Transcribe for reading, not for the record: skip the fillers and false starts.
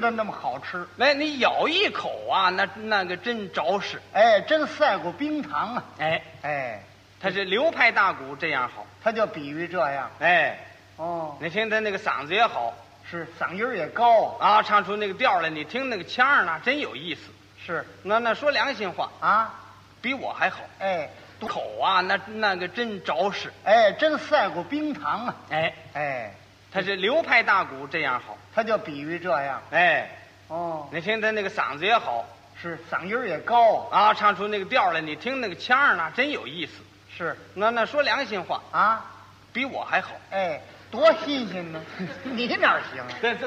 的那么好吃。 哎，你咬一口啊，那个真着实。 哎，真赛过冰糖啊！ 哎， 哎， 他是流派大鼓这样好。 他就比喻这样。 哎， 哦， 你听他那个嗓子也好是嗓音儿也高啊。 啊，唱出那个调来，你听那个腔儿呢，真有意思。 是那说良心话， 啊， 比我还好。 哎， 口啊，那个真着实。 哎，真赛过冰糖啊！ 哎， 哎， 他是流派大鼓这样好。 他就比喻这样。 哎， 哦， 你听他那个嗓子也好是嗓音儿也高啊。 啊，唱出那个调来，你听那个腔儿呢，真有意思。 是那说良心话， 啊， 比我还好。 哎，多新鲜呢！你哪儿行啊？ 这